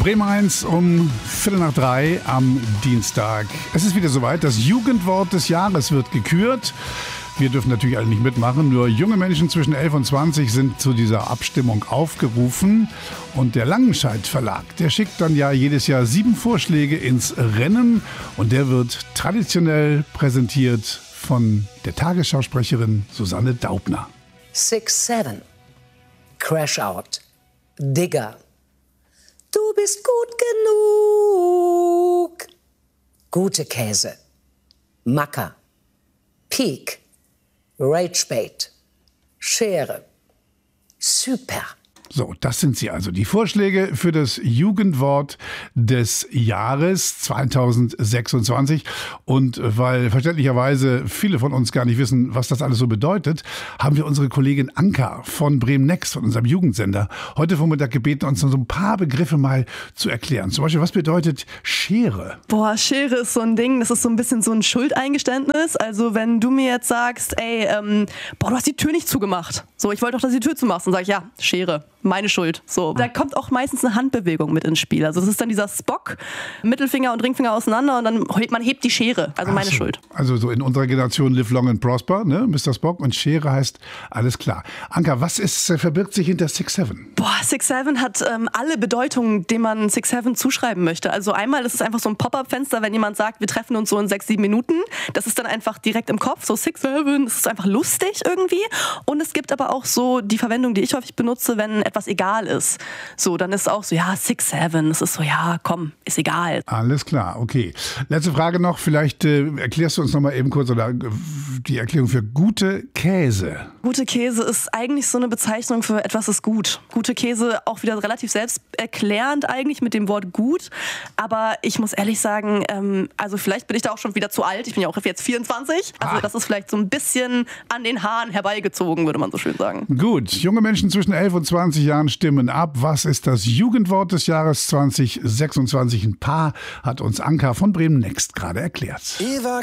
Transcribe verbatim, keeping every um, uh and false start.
Bremen eins um Viertel nach drei am Dienstag. Es ist wieder soweit, das Jugendwort des Jahres wird gekürt. Wir dürfen natürlich alle nicht mitmachen, nur junge Menschen zwischen elf und zwanzig sind zu dieser Abstimmung aufgerufen. Und der Langenscheidt Verlag, der schickt dann ja jedes Jahr sieben Vorschläge ins Rennen. Und der wird traditionell präsentiert von der Tagesschausprecherin Susanne Daubner. six seven, Crash Out, Digger, du bist gut genug, gute Käse, Macker, Peak, Ragebait, Schere, super. So, das sind sie also, die Vorschläge für das Jugendwort des Jahres zweitausendsechsundzwanzig. Und weil verständlicherweise viele von uns gar nicht wissen, was das alles so bedeutet, haben wir unsere Kollegin Anka von Bremen Next, von unserem Jugendsender, heute Vormittag gebeten, uns so ein paar Begriffe mal zu erklären. Zum Beispiel, was bedeutet Schere? Boah, Schere ist so ein Ding, das ist so ein bisschen so ein Schuldeingeständnis. Also wenn du mir jetzt sagst, ey, ähm, boah, du hast die Tür nicht zugemacht. So, ich wollte doch, dass du die Tür zumachst. Dann sage ich, ja, Schere. Meine Schuld. So, da kommt auch meistens eine Handbewegung mit ins Spiel. Also das ist dann dieser Spock, Mittelfinger und Ringfinger auseinander und dann hebt man hebt die Schere. Also meine so. Schuld. Also so in unserer Generation Live Long and Prosper, ne, Mister Spock, und Schere heißt alles klar. Anka, was ist, verbirgt sich hinter six seven? Boah, six seven hat ähm, alle Bedeutungen, denen man six seven zuschreiben möchte. Also einmal ist es einfach so ein Pop-up-Fenster, wenn jemand sagt, wir treffen uns so in sechs, sieben Minuten. Das ist dann einfach direkt im Kopf, so six seven, das ist einfach lustig irgendwie. Und es gibt aber auch so die Verwendung, die ich häufig benutze, wenn etwas egal ist. So, dann ist auch so, ja, six seven, es ist so, ja, komm, ist egal. Alles klar, okay. Letzte Frage noch, vielleicht äh, erklärst du uns noch mal eben kurz oder, äh, die Erklärung für gute Käse. Gute Käse ist eigentlich so eine Bezeichnung für etwas ist gut. Gute Käse auch wieder relativ selbsterklärend eigentlich mit dem Wort gut, aber ich muss ehrlich sagen, ähm, also vielleicht bin ich da auch schon wieder zu alt, ich bin ja auch jetzt vierundzwanzig, also ah. das ist vielleicht so ein bisschen an den Haaren herbeigezogen, würde man so schön sagen. Gut, junge Menschen zwischen elf und zwanzig Jahren stimmen ab. Was ist das Jugendwort des Jahres zweitausendsechsundzwanzig? Ein paar hat uns Anka von Bremen Next gerade erklärt. Eva